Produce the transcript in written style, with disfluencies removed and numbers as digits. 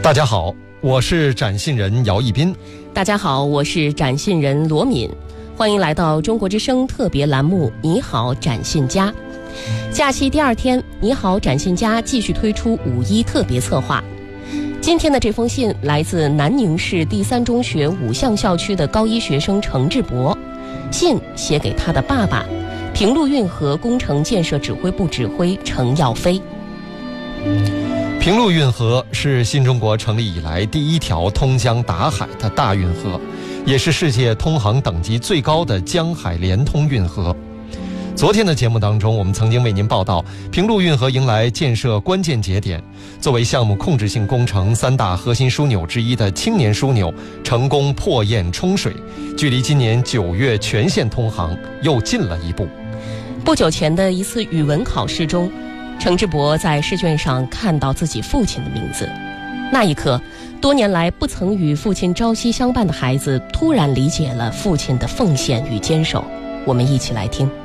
大家好，我是展信人姚一斌。 大家好，我是展信人罗敏。欢迎来到中国之声特别栏目你好展信家。假期第二天，你好展信家继续推出5·1特别策划。今天的这封信来自南宁市第3中学五巷校区的高1学生程志博，信写给他的爸爸，平陆运河工程建设指挥部指挥程耀飞。 平陆运河是新中国成立以来第一条通江达海的大运河，也是世界通航等级最高的江海联通运河。昨天的节目当中，我们曾经为您报道平陆运河迎来建设关键节点，作为项目控制性工程3大核心枢纽之一的青年枢纽成功破堰冲水，距离今年9月全线通航又近了一步。 不久前的一次语文考试中，程志博在试卷上看到自己父亲的名字，那一刻，多年来不曾与父亲朝夕相伴的孩子突然理解了父亲的奉献与坚守。我们一起来听。